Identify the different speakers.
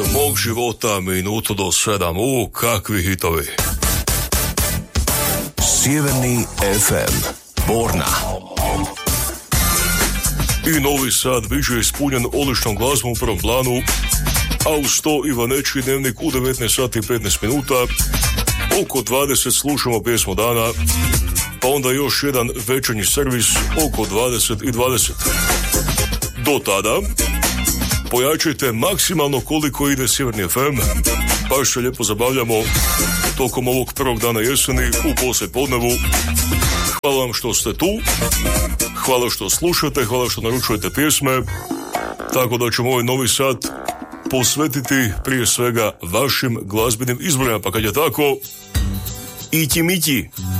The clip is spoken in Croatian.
Speaker 1: Mog života minutu do 7. Kakvi hitovi.
Speaker 2: Sjeverni FM, Borna.
Speaker 1: I Novi Sad biće ispunjen odličnom glazbom u prvom planu, a uz to Ivanečki dnevnik u 19 sati i 15 minuta. Oko 20 slušamo pjesmu dana, pa onda još jedan večernji servis oko 20 i 20. Do tada pojačajte maksimalno koliko ide Sjeverni FM, pa se lijepo zabavljamo tokom ovog prvog dana jeseni u poslijepodnevu. Hvala vam što ste tu, hvala što slušate, hvala što naručujete pjesme, tako da ćemo ovaj Novi Sad posvetiti prije svega vašim glazbenim izborima, pa kad je tako, ići mići.